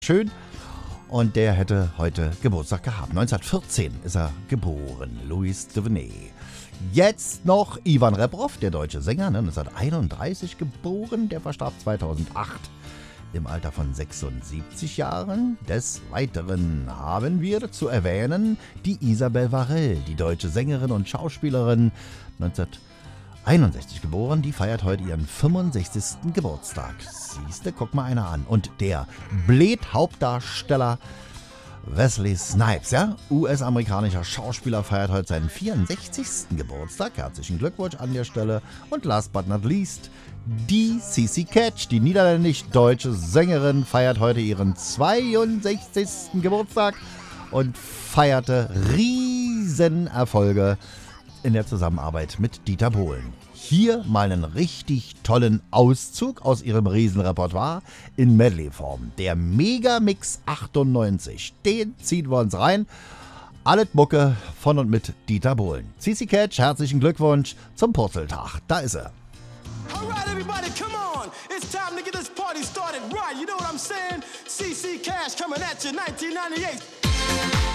schön. Und der hätte heute Geburtstag gehabt. 1914 ist er geboren, Louis Duvenet. Jetzt noch Ivan Rebrov, der deutsche Sänger, 1931 geboren, der verstarb 2008 im Alter von 76 Jahren. Des Weiteren haben wir zu erwähnen die Isabelle Varell, die deutsche Sängerin und Schauspielerin, 1961 geboren, die feiert heute ihren 65. Geburtstag. Siehste, guck mal einer an. Und der Blade-Hauptdarsteller Wesley Snipes, ja, US-amerikanischer Schauspieler, feiert heute seinen 64. Geburtstag. Herzlichen Glückwunsch an der Stelle. Und last but not least, die CC Catch, die niederländisch-deutsche Sängerin, feiert heute ihren 62. Geburtstag und feierte Riesenerfolge in der Zusammenarbeit mit Dieter Bohlen. Hier mal einen richtig tollen Auszug aus ihrem Riesenrepertoire in Medley-Form. Der Megamix 98. Den ziehen wir uns rein. Alles Mucke von und mit Dieter Bohlen. CC Catch, herzlichen Glückwunsch zum Purzeltag. Da ist er. Alright everybody, come on. It's time to get this party started right. You know what I'm saying? CC Cash coming at you 1998.